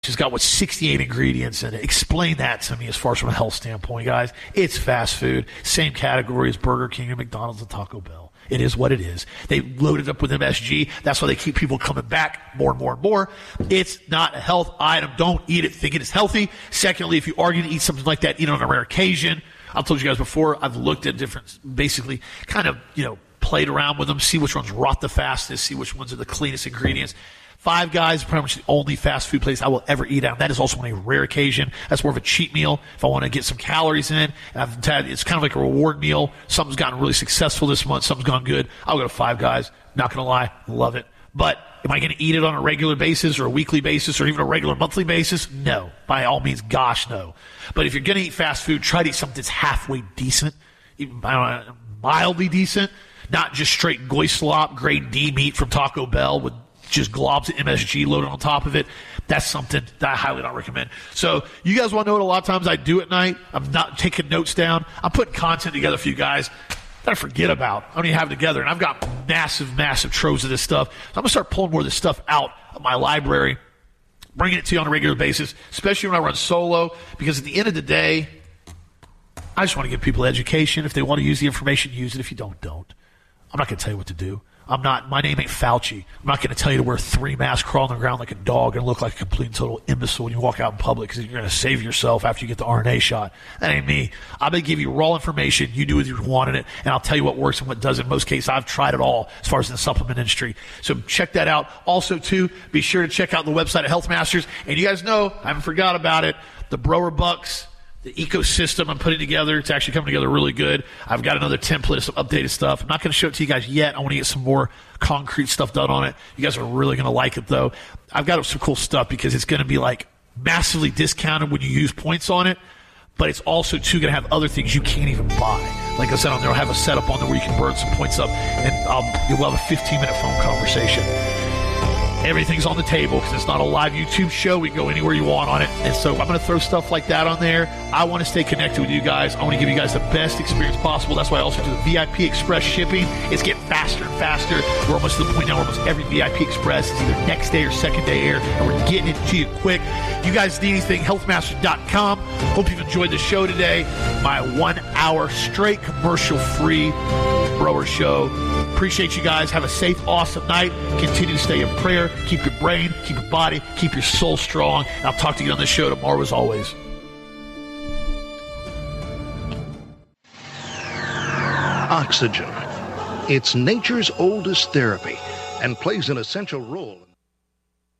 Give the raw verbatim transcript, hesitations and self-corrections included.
It's got, what, sixty-eight ingredients in it. Explain that to me as far as from a health standpoint, guys. It's fast food. Same category as Burger King and McDonald's and Taco Bell. It is what it is. They loaded up with M S G. That's why they keep people coming back more and more and more. It's not a health item. Don't eat it thinking it's healthy. Secondly, if you are going to eat something like that, eat it on a rare occasion. I've told you guys before, I've looked at different, basically kind of, you know, played around with them, see which ones rot the fastest, see which ones are the cleanest ingredients. Five Guys is pretty much the only fast food place I will ever eat at. That is also on a rare occasion. That's more of a cheat meal if I want to get some calories in. And I've had, it's kind of like a reward meal. Something's gotten really successful this month. Something's gone good. I'll go to Five Guys. Not going to lie. Love it. But am I going to eat it on a regular basis or a weekly basis or even a regular monthly basis? No. By all means, gosh, no. But if you're going to eat fast food, try to eat something that's halfway decent, even, I don't know, mildly decent, not just straight goy slop, grade D meat from Taco Bell with just globs of M S G loaded on top of it. That's something that I highly don't recommend. So you guys want to know what a lot of times I do at night? I'm not taking notes down. I'm putting content together for you guys that I forget about. I don't even have it together. And I've got massive, massive troves of this stuff. So I'm going to start pulling more of this stuff out of my library, bringing it to you on a regular basis, especially when I run solo, because at the end of the day, I just want to give people education. If they want to use the information, use it. If you don't, don't. I'm not going to tell you what to do. I'm not, my name ain't Fauci. I'm not going to tell you to wear three masks, crawl on the ground like a dog, and look like a complete and total imbecile when you walk out in public because you're going to save yourself after you get the R N A shot. That ain't me. I'm going to give you raw information. You do as you want in it, and I'll tell you what works and what doesn't. In most cases, I've tried it all as far as in the supplement industry. So check that out. Also, too, be sure to check out the website of Health Masters. And you guys know, I haven't forgot about it, the Brower Bucks, the ecosystem I'm putting together. It's actually coming together really good. I've got another template of some updated stuff. I'm not going to show it to you guys yet. I want to get some more concrete stuff done on it. You guys are really going to like it, though. I've got some cool stuff because it's going to be like massively discounted when you use points on it, but it's also, too, going to have other things you can't even buy. Like I said on there, I'll have a setup on there where you can burn some points up, and um, we'll have a fifteen-minute phone conversation. Everything's on the table because it's not a live YouTube show. We can go anywhere you want on it. And so I'm going to throw stuff like that on there. I want to stay connected with you guys. I want to give you guys the best experience possible. That's why I also do the V I P Express shipping. It's getting faster and faster. We're almost to the point now where almost every V I P Express is either next day or second day air, and we're getting it to you quick. You guys need anything, health masters dot com. Hope you've enjoyed the show today. My one hour straight commercial-free Brower Show. Appreciate you guys. Have a safe, awesome night. Continue to stay in prayer. Keep your brain, keep your body, keep your soul strong. And I'll talk to you on the show tomorrow as always. Oxygen. It's nature's oldest therapy and plays an essential role in